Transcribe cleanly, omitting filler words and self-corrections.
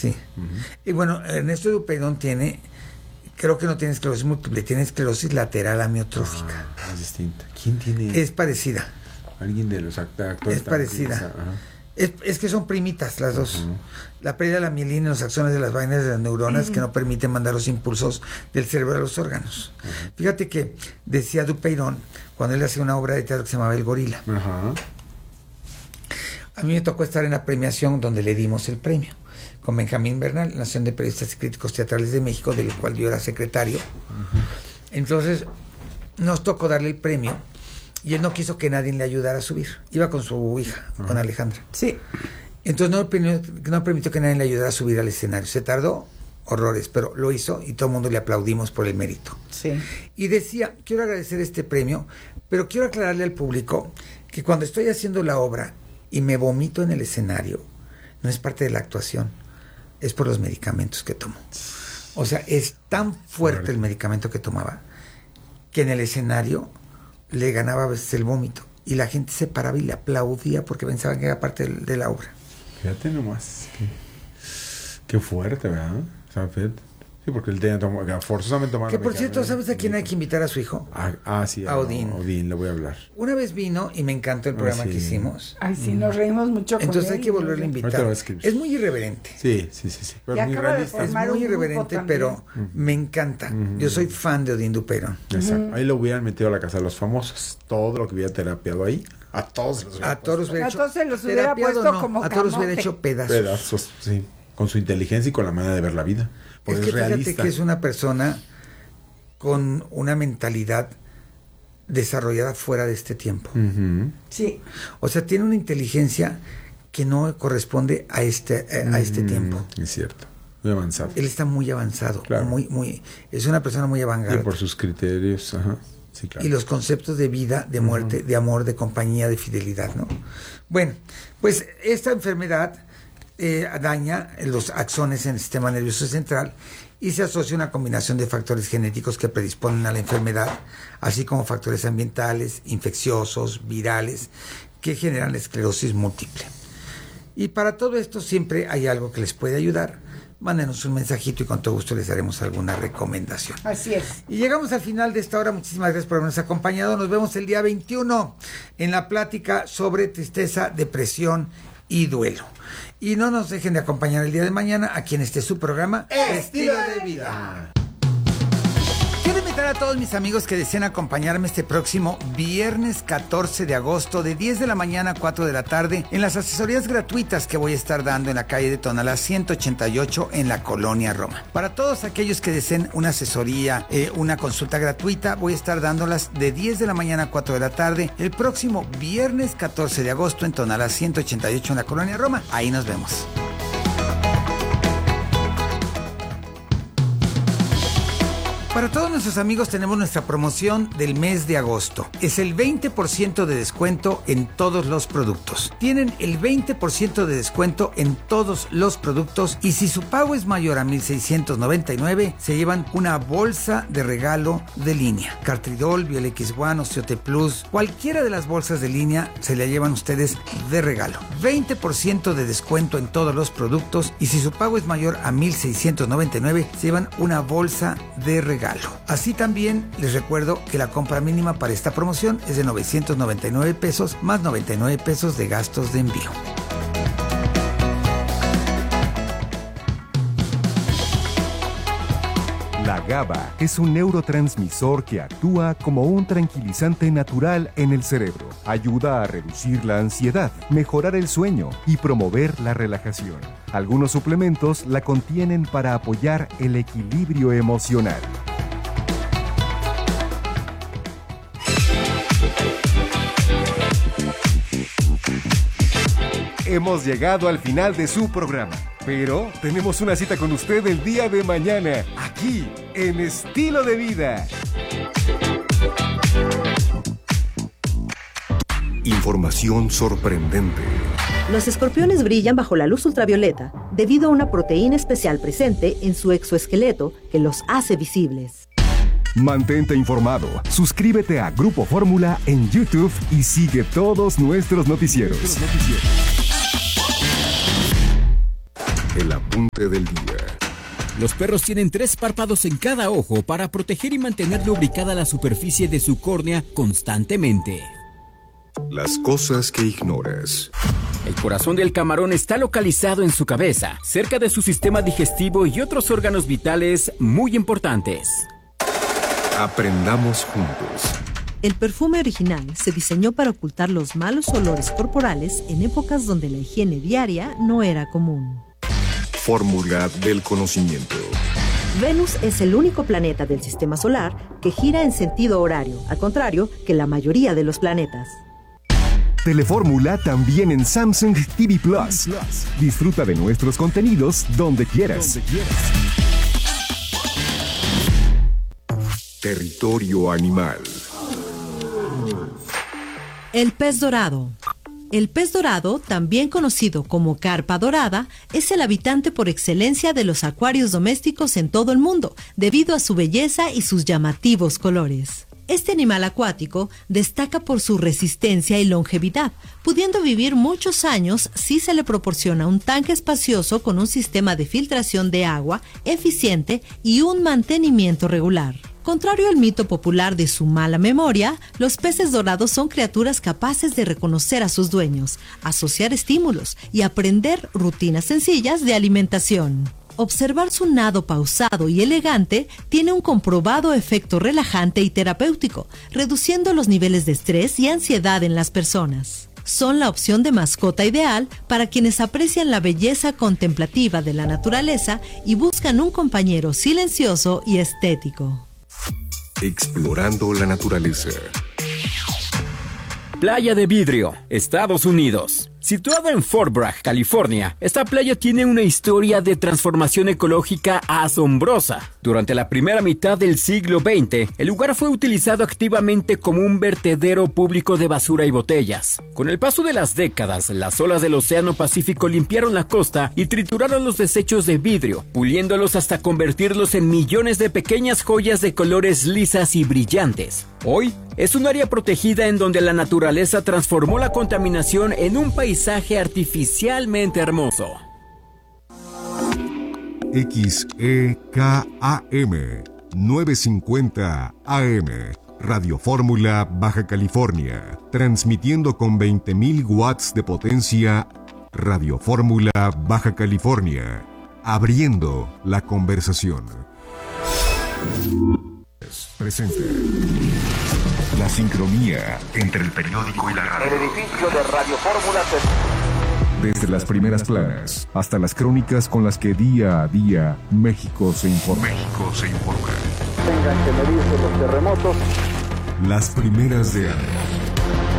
Sí. Y bueno, Ernesto Dupeirón tiene, creo que no tiene esclerosis múltiple, tiene esclerosis lateral amiotrófica. Es distinta. ¿Quién tiene? Es parecida. Alguien de los actores. Es parecida. Es que son primitas las dos. La pérdida de la mielina en los axones de las vainas de las neuronas que no permiten mandar los impulsos del cerebro a los órganos. Fíjate que decía Dupeirón, cuando él hacía una obra de teatro que se llamaba El Gorila. A mí me tocó estar en la premiación donde le dimos el premio con Benjamín Bernal, la Nación de Periodistas y Críticos Teatrales de México, del cual yo era secretario. Entonces nos tocó darle el premio y él no quiso que nadie le ayudara a subir. Iba con su hija, con Alejandra. Sí. Entonces no permitió que nadie le ayudara a subir al escenario. Se tardó horrores, pero lo hizo y todo el mundo le aplaudimos por el mérito. Sí. Y decía, quiero agradecer este premio, pero quiero aclararle al público que cuando estoy haciendo la obra y me vomito en el escenario, no es parte de la actuación, es por los medicamentos que tomo. O sea, es tan fuerte el medicamento que tomaba que en el escenario le ganaba a veces el vómito y la gente se paraba y le aplaudía porque pensaban que era parte de la obra. Fíjate nomás. Qué fuerte, ¿verdad? O sea, fíjate. Sí, porque él tenía forzosamente tomar. Que por cierto, ¿sabes a quién hay que invitar a su hijo? Sí, a Odín. Odín, le voy a hablar. Una vez vino y me encantó el programa que hicimos. Ay, sí, nos reímos mucho con Entonces él. hay que volverlo a invitar. Es muy irreverente. Sí. Pero Y muy acaba de realista. Es formar muy un grupo irreverente, también. pero me encanta. Yo soy fan de Odín Dupeirón. Exacto. Ahí lo hubieran metido a la casa de los famosos. Todo lo que hubiera terapiado ahí. A todos los hubiera Entonces los hubiera puesto como a todos los hubiera camote. hecho pedazos. pedazos, sí. Con su inteligencia y con la manera de ver la vida. Es Porque que es fíjate realista. que es una persona con una mentalidad desarrollada fuera de este tiempo. Sí. O sea, tiene una inteligencia que no corresponde a este tiempo. Es cierto. Muy avanzado. Él está muy avanzado, Claro. es una persona muy Y avant-garde. por sus criterios, sí, claro. Y los conceptos de vida, de muerte, de amor, de compañía, de fidelidad, ¿no? Bueno, pues esta enfermedad daña los axones en el sistema nervioso central y se asocia a una combinación de factores genéticos que predisponen a la enfermedad, así como factores ambientales, infecciosos, virales, que generan la esclerosis múltiple. Y para todo esto siempre hay algo que les puede ayudar. Mándenos un mensajito y con todo gusto les daremos alguna recomendación. Así es. Y llegamos al final de esta hora. Muchísimas gracias por habernos acompañado. Nos vemos el día 21 en la plática sobre tristeza, depresión y duelo. Y no nos dejen de acompañar el día de mañana aquí en este su programa Estilo de Vida. Quiero invitar a todos mis amigos que deseen acompañarme este próximo viernes 14 de agosto de 10 de la mañana a 4 de la tarde en las asesorías gratuitas que voy a estar dando en la calle de Tonalá 188 en la Colonia Roma. Para todos aquellos que deseen una asesoría, una consulta gratuita, voy a estar dándolas de 10 de la mañana a 4 de la tarde el próximo viernes 14 de agosto en Tonalá 188 en la Colonia Roma. Ahí nos vemos. Para todos nuestros amigos tenemos nuestra promoción del mes de agosto. Es el 20% de descuento en todos los productos. Tienen el 20% de descuento en todos los productos y si su pago es mayor a $1,699, se llevan una bolsa de regalo de línea. Cartridol, BioLX1, Osteote Plus, cualquiera de las bolsas de línea se la llevan ustedes de regalo. 20% de descuento en todos los productos y si su pago es mayor a $1,699, se llevan una bolsa de regalo. Así también les recuerdo que la compra mínima para esta promoción es de 999 pesos más 99 pesos de gastos de envío. La GABA es un neurotransmisor que actúa como un tranquilizante natural en el cerebro. Ayuda a reducir la ansiedad, mejorar el sueño y promover la relajación. Algunos suplementos la contienen para apoyar el equilibrio emocional. Hemos llegado al final de su programa, pero tenemos una cita con usted el día de mañana, aquí, en Estilo de Vida. Información sorprendente. Los escorpiones brillan bajo la luz ultravioleta debido a una proteína especial presente en su exoesqueleto que los hace visibles. Mantente informado, suscríbete a Grupo Fórmula en YouTube y sigue todos nuestros noticieros. El apunte del día. Los perros tienen 3 párpados en cada ojo para proteger y mantener lubricada la superficie de su córnea constantemente. Las cosas que ignoras. El corazón del camarón está localizado en su cabeza, cerca de su sistema digestivo y otros órganos vitales muy importantes. Aprendamos juntos. El perfume original se diseñó para ocultar los malos olores corporales en épocas donde la higiene diaria no era común. Fórmula del conocimiento. Venus es el único planeta del sistema solar que gira en sentido horario, al contrario que la mayoría de los planetas. Telefórmula también en Samsung TV Plus. Disfruta de nuestros contenidos donde quieras. Territorio animal. El pez dorado. El pez dorado, también conocido como carpa dorada, es el habitante por excelencia de los acuarios domésticos en todo el mundo, debido a su belleza y sus llamativos colores. Este animal acuático destaca por su resistencia y longevidad, pudiendo vivir muchos años si se le proporciona un tanque espacioso con un sistema de filtración de agua eficiente y un mantenimiento regular. Contrario al mito popular de su mala memoria, los peces dorados son criaturas capaces de reconocer a sus dueños, asociar estímulos y aprender rutinas sencillas de alimentación. Observar su nado pausado y elegante tiene un comprobado efecto relajante y terapéutico, reduciendo los niveles de estrés y ansiedad en las personas. Son la opción de mascota ideal para quienes aprecian la belleza contemplativa de la naturaleza y buscan un compañero silencioso y estético. Explorando la naturaleza. Playa de Vidrio, Estados Unidos. Situada en Fort Bragg, California, esta playa tiene una historia de transformación ecológica asombrosa. Durante la primera mitad del siglo XX, el lugar fue utilizado activamente como un vertedero público de basura y botellas. Con el paso de las décadas, las olas del Océano Pacífico limpiaron la costa y trituraron los desechos de vidrio, puliéndolos hasta convertirlos en millones de pequeñas joyas de colores lisas y brillantes. Hoy, es un área protegida en donde la naturaleza transformó la contaminación en un paisaje artificialmente hermoso. XEKAM 950 AM Radio Fórmula Baja California, transmitiendo con 20.000 watts de potencia. Radio Fórmula Baja California, abriendo la conversación. Presenta la sincronía entre el periódico y la radio. El edificio de Radio Fórmula Desde las primeras planas hasta las crónicas con las que día a día México se informa. tengan que medirse los terremotos. Las primeras de año.